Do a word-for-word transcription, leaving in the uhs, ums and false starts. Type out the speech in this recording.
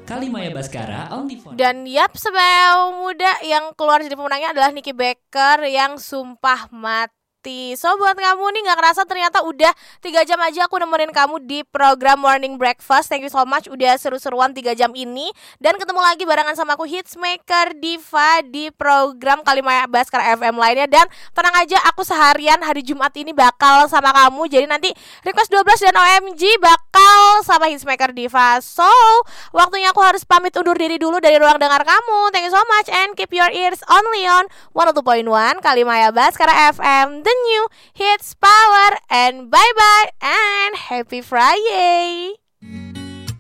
Kalimaya Baskara on the phone. Dan yap, sebel muda yang keluar jadi pemenangnya adalah Nicky Baker yang sumpah mati. So buat kamu nih gak kerasa ternyata udah tiga jam aja aku nemenin kamu di program Morning Breakfast. Thank you so much udah seru-seruan tiga jam ini. Dan ketemu lagi barengan sama aku Hitsmaker Diva di program Kalimaya Baskara F M lainnya. Dan tenang aja, aku seharian hari Jumat ini bakal sama kamu. Jadi nanti Request dua belas dan O M G bakal sama Hitsmaker Diva. So waktunya aku harus pamit undur diri dulu dari ruang dengar kamu. Thank you so much and keep your ears only on one oh two point one Kalimaya Baskara F M, the new hits power. And bye bye and happy Friday.